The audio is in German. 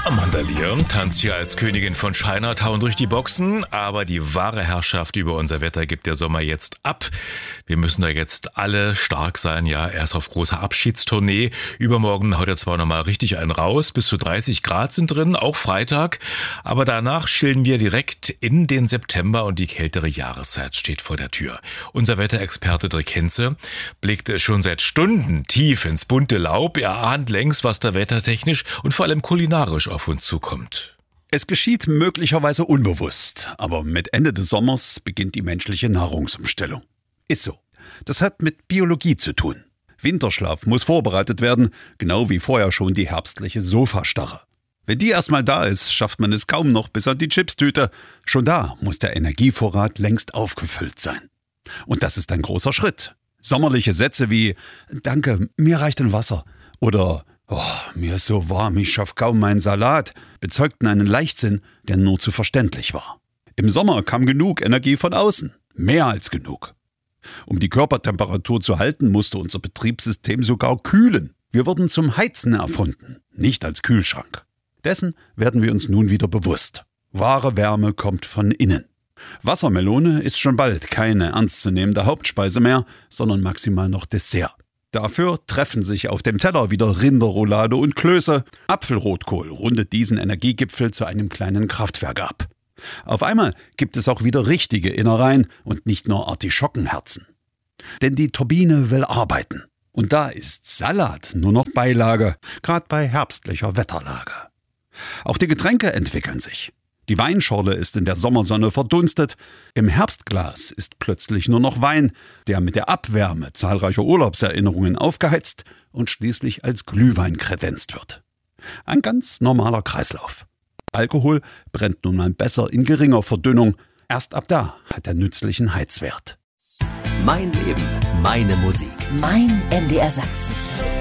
Amanda Lear tanzt hier als Königin von Chinatown durch die Boxen, aber die wahre Herrschaft über unser Wetter gibt der Sommer jetzt ab. Wir müssen da jetzt alle stark sein, ja, erst auf großer Abschiedstournee. Übermorgen haut er zwar nochmal richtig einen raus, bis zu 30 Grad sind drin, auch Freitag, aber danach schielen wir direkt in den September und die kältere Jahreszeit steht vor der Tür. Unser Wetterexperte Dirk Henze blickt schon seit Stunden tief ins bunte Laub. Er ahnt längst, was da wettertechnisch und vor allem kulinarisch auf uns zukommt. Es geschieht möglicherweise unbewusst, aber mit Ende des Sommers beginnt die menschliche Nahrungsumstellung. Ist so. Das hat mit Biologie zu tun. Winterschlaf muss vorbereitet werden, genau wie vorher schon die herbstliche Sofastarre. Wenn die erstmal da ist, schafft man es kaum noch bis an die Chipstüte. Schon da muss der Energievorrat längst aufgefüllt sein. Und das ist ein großer Schritt. Sommerliche Sätze wie »Danke, mir reicht ein Wasser« oder »Oh, mir ist so warm, ich schaff kaum meinen Salat« bezeugten einen Leichtsinn, der nur zu verständlich war. Im Sommer kam genug Energie von außen. Mehr als genug. Um die Körpertemperatur zu halten, musste unser Betriebssystem sogar kühlen. Wir wurden zum Heizen erfunden, nicht als Kühlschrank. Dessen werden wir uns nun wieder bewusst. Wahre Wärme kommt von innen. Wassermelone ist schon bald keine ernstzunehmende Hauptspeise mehr, sondern maximal noch Dessert. Dafür treffen sich auf dem Teller wieder Rinderroulade und Klöße. Apfelrotkohl rundet diesen Energiegipfel zu einem kleinen Kraftwerk ab. Auf einmal gibt es auch wieder richtige Innereien und nicht nur Artischockenherzen. Denn die Turbine will arbeiten. Und da ist Salat nur noch Beilage, gerade bei herbstlicher Wetterlage. Auch die Getränke entwickeln sich. Die Weinschorle ist in der Sommersonne verdunstet. Im Herbstglas ist plötzlich nur noch Wein, der mit der Abwärme zahlreicher Urlaubserinnerungen aufgeheizt und schließlich als Glühwein kredenzt wird. Ein ganz normaler Kreislauf. Alkohol brennt nun mal besser in geringer Verdünnung. Erst ab da hat er nützlichen Heizwert. Mein Leben, meine Musik. Mein MDR Sachsen.